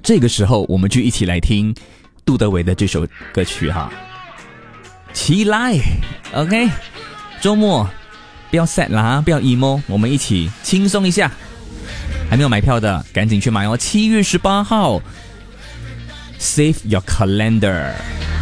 这个时候我们就一起来听杜德伟的这首歌曲哈。起来 OK， 周末不要 sad 啦，不要 emo， 我们一起轻松一下。还没有买票的赶紧去买哦，7月18号 Save your calendar。